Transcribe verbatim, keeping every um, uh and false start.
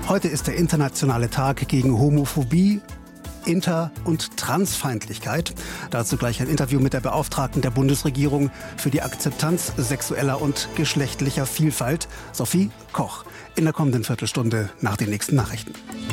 Heute ist der internationale Tag gegen Homophobie, Inter- und Transfeindlichkeit. Dazu gleich ein Interview mit der Beauftragten der Bundesregierung für die Akzeptanz sexueller und geschlechtlicher Vielfalt, Sophie Koch, in der kommenden Viertelstunde nach den nächsten Nachrichten.